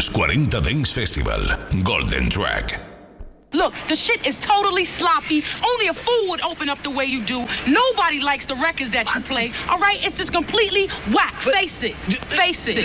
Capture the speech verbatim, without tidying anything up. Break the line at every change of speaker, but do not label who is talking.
Los cuarenta Dance Festival, Golden Track.
Look, the shit is totally sloppy. Only a fool would open up the way you do. Nobody likes the records that you play. All right? It's just completely whack. Face it. Face it.